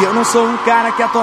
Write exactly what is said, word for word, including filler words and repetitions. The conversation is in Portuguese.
eu não sou um cara que a tua